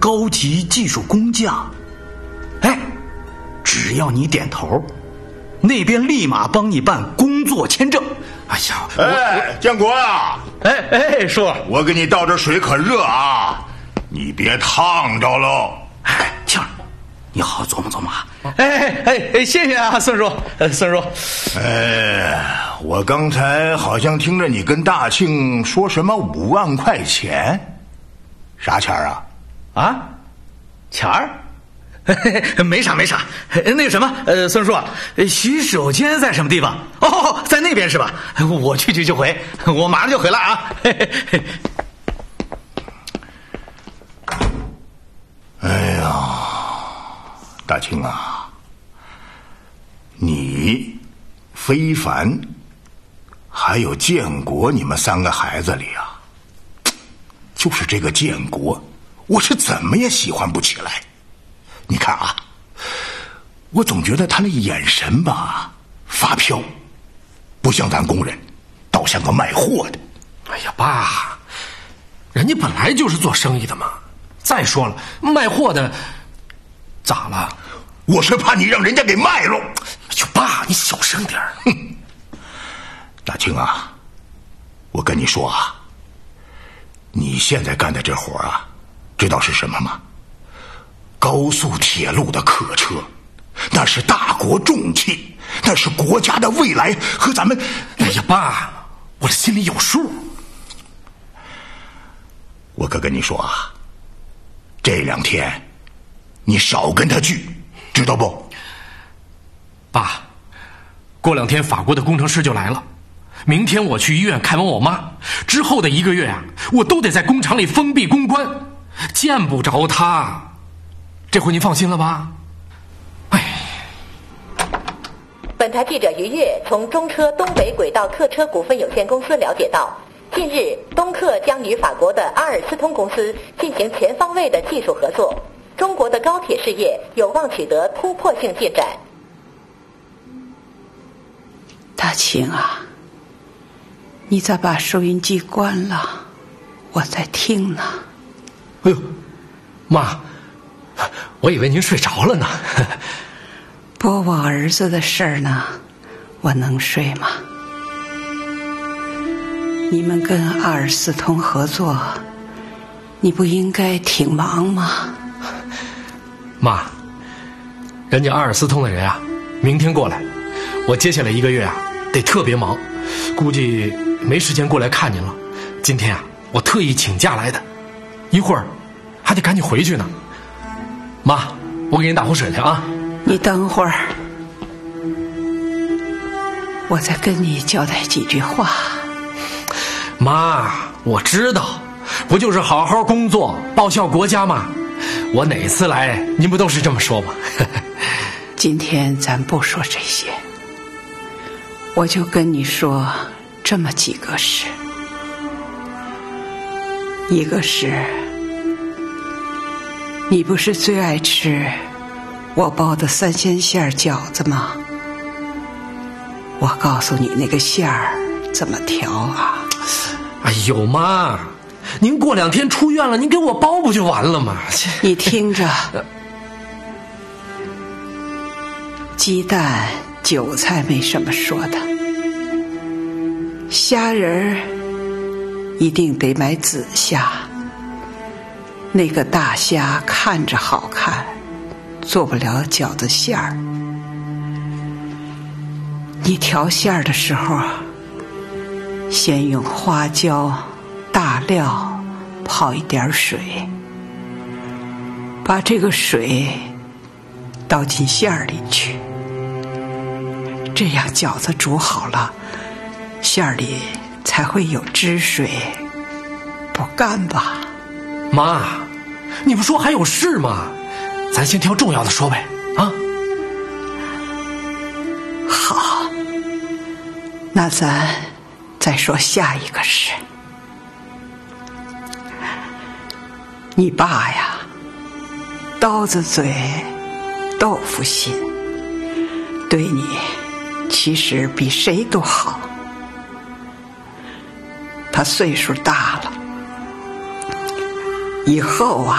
高级技术工匠。哎，只要你点头，那边立马帮你办工作签证。哎呀， 建国啊！ 叔， 我给你倒这水可热啊，你别烫着喽。 哎，庆儿，你好好琢磨琢磨啊。谢谢啊，孙叔，孙叔。 我刚才好像听着你跟大庆说什么5万块钱，啥钱啊？ 啊，钱儿？没啥。那个什么，孙叔，洗手间在什么地方？哦，在那边是吧？我去就回，我马上就回来啊。 哎呀，大庆啊，你、非凡还有建国，你们3个孩子里啊，就是这个建国，我是怎么也喜欢不起来。你看啊，我总觉得他那眼神吧发飘，不像咱工人，倒像个卖货的。 哎呀，爸，人家本来就是做生意的嘛。再说了，卖货的咋了？ 我是怕你让人家给卖了。 哎呦，爸，你小声点儿。 大庆啊，我跟你说啊，你现在干的这活啊，知道是什么吗？高速铁路的客车，那是大国重器，那是国家的未来和咱们。 哎呀，爸，我这心里有数。 我可跟你说啊，这2天你少跟他聚，知道不？ 爸，过2天法国的工程师就来了，明天我去医院看完我妈，之后的1个月啊，我都得在工厂里封闭公关，见不着他。这回您放心了吧？ 本台记者于越从中车东北轨道客车股份有限公司了解到，近日东客将与法国的阿尔斯通公司进行全方位的技术合作，中国的高铁事业有望取得突破性进展。 大庆啊，你咋把收音机关了？我在听呢。 哎呦，妈，我以为您睡着了呢。 播我儿子的事儿呢，我能睡吗？你们跟阿尔斯通合作，你不应该挺忙吗？ 妈，人家阿尔斯通的人啊，明天过来，我接下来1个月啊，得特别忙，估计没时间过来看您了。今天啊，我特意请假来的，一会儿还得赶紧回去呢。妈，我给您打壶水去啊。 你等会儿，我再跟你交代几句话。 妈，我知道，不就是好好工作，报效国家吗？我哪次来，您不都是这么说吗？ 今天咱不说这些，我就跟你说这么几个事。一个是，你不是最爱吃我包的3鲜馅饺子吗？我告诉你那个馅儿怎么调啊。 哎呦，妈，您过2天出院了，您给我包不就完了吗？ 你听着，鸡蛋韭菜没什么说的，虾仁儿一定得买紫虾，那个大虾看着好看，做不了饺子馅儿。你调馅儿的时候，先用花椒、大料泡一点水，把这个水倒进馅儿里去，这样饺子煮好了，馅儿里才会有汁水，不干吧？ 妈，你不说还有事吗？咱先挑重要的说呗，啊？ 好，那咱再说下一个事。你爸呀，刀子嘴豆腐心，对你其实比谁都好。他岁数大了，以后啊